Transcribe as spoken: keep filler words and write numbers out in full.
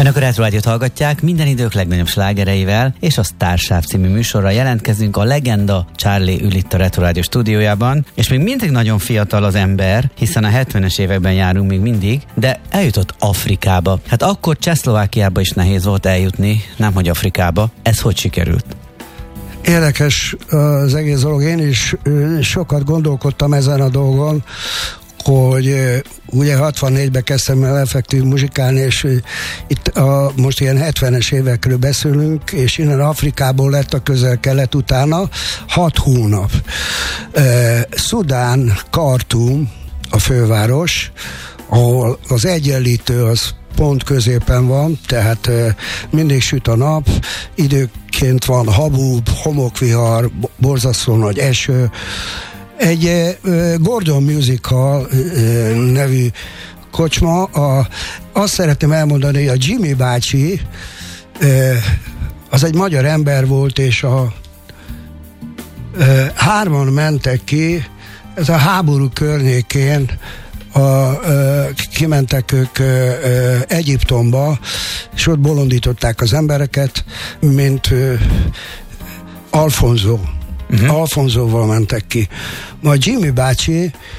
Önök a Retro Rádiót hallgatják, minden idők legnagyobb slágereivel, és a Starsáv című műsorra jelentkezünk. A legenda Charlie ül itt a Retro Rádió stúdiójában, és még mindig nagyon fiatal az ember, hiszen a hetvenes években járunk még mindig, de eljutott Afrikába. Hát akkor Csehszlovákiába is nehéz volt eljutni, nemhogy Afrikába. Ez hogy sikerült? Érdekes az egész dolog, én is sokat gondolkodtam ezen a dolgon, hogy ugye hatvannégyben kezdtem el effektív muzsikálni, és itt a, most ilyen hetvenes évekről beszélünk, és innen Afrikából lett a Közel-Kelet utána hat hónap. Szudán, Khartoum a főváros, ahol az egyenlítő az pont középen van, tehát mindig süt a nap, időként van habub, homokvihar, borzasztó nagy eső. Egy uh, Gordon Music Hall uh, nevű kocsma, a, azt szeretném elmondani, hogy a Jimmy bácsi uh, az egy magyar ember volt, és a uh, hárman mentek ki, ez a háború környékén, a, uh, kimentek ők uh, uh, Egyiptomba, és ott bolondították az embereket, mint uh, Alfonso. Uh-huh. Alfonzóval mentek ki. Majd Jimmy bácsi